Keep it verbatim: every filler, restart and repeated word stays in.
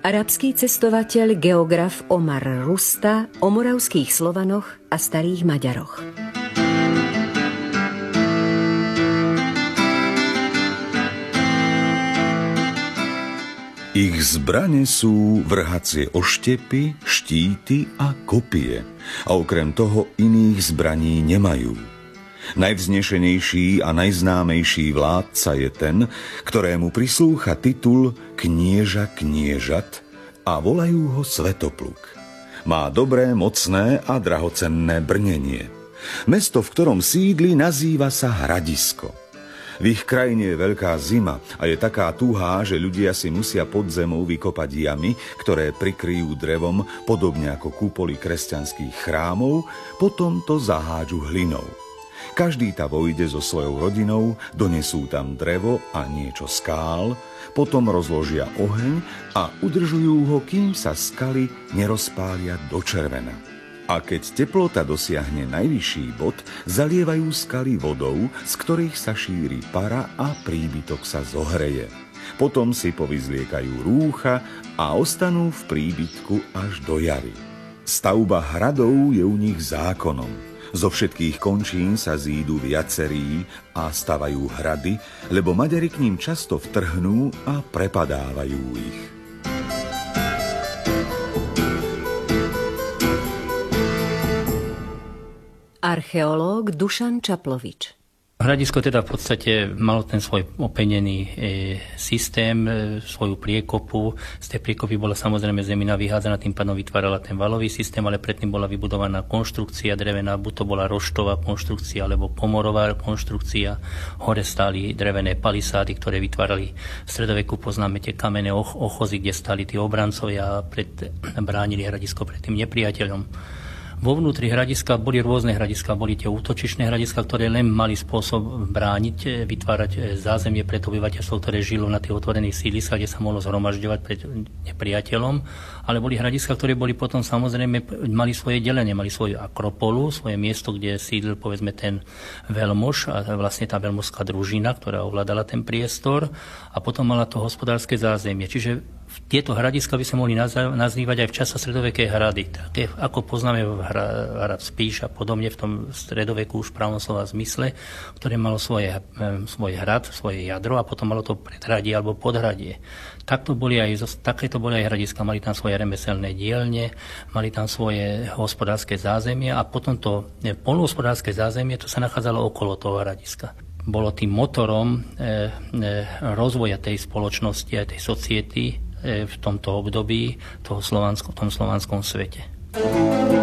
Arabský cestovateľ, geograf Omar Rusta o moravských Slovanoch a starých Maďaroch. Ich zbrane sú vrhacie oštepy, štíty a kopie, a okrem toho iných zbraní nemajú. Najvznešenejší a najznámejší vládca je ten, ktorému prislúcha titul knieža kniežat a volajú ho Svetopluk. Má dobré, mocné a drahocenné brnenie. Mesto, v ktorom sídli, nazýva sa Hradisko. V ich krajine je veľká zima a je taká tuhá, že ľudia si musia pod zemou vykopať jamy, ktoré prikryjú drevom, podobne ako kúpoly kresťanských chrámov, potom to zahádžu hlinou. Každý tam vojde so svojou rodinou, donesú tam drevo a niečo skál, potom rozložia oheň a udržujú ho, kým sa skaly nerozpália do červena. A keď teplota dosiahne najvyšší bod, zalievajú skaly vodou, z ktorých sa šíri para a príbytok sa zohreje. Potom si povyzliekajú rúcha a ostanú v príbytku až do jary. Stavba hradov je u nich zákonom. Zo všetkých končín sa zídu viacerí a stavajú hrady, lebo Maďari k ním často vtrhnú a prepadávajú ich. Archeológ Dušan Čaplovič. Hradisko teda v podstate malo ten svoj openený e, systém, e, svoju priekopu. Z tej priekopy bola samozrejme zemina vyhádzaná, tým pádom vytvárala ten valový systém, ale predtým bola vybudovaná konštrukcia drevená, buď to bola roštová konštrukcia, alebo pomorová konštrukcia. Hore stáli drevené palisády, ktoré vytvárali v stredoveku, poznáme tie kamenné och- ochozy, kde stáli tí obrancovia a pred, bránili Hradisko pred tým nepriateľom. Vo vnútri hradiska boli rôzne hradiska, boli tie útočišné hradiska, ktoré len mali spôsob brániť, vytvárať zázemie pre to obyvateľstvo, ktoré žilo na tých otvorených sídliskách, kde sa mohlo zhromažďovať pred nepriateľom. Ale boli hradiska, ktoré boli potom samozrejme, mali svoje delenie, mali svoju akropolu, svoje miesto, kde sídlil povedzme ten veľmož a vlastne tá veľmožská družina, ktorá ovládala ten priestor, a potom mala to hospodárske zázemie. Čiže tieto hradiska by sa mohli nazývať aj v čase stredovekej hrady. Také, ako poznáme v hrad Spíš a podobne v tom stredoveku už v pravom slova zmysle, ktoré malo svoje, svoj hrad, svoje jadro a potom malo to predhradie alebo podhradie. Takto boli aj, takéto boli aj hradiska, mali tam svoje remeselné dielne, mali tam svoje hospodárske zázemie a potom to poľnohospodárske zázemie, to sa nachádzalo okolo toho hradiska. Bolo tým motorom e, e, rozvoja tej spoločnosti a tej society v tomto období toho slovansko, v tom slovanskom svete.